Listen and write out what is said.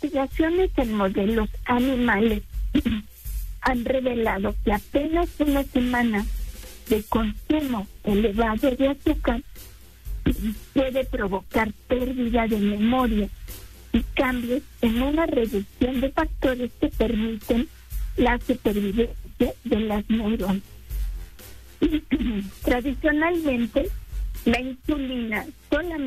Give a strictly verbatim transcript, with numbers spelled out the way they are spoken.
investigaciones en modelos animales han revelado que apenas una semana de consumo elevado de azúcar puede provocar pérdida de memoria y cambios en una reducción de factores que permiten la supervivencia de las neuronas. Tradicionalmente, la insulina solamente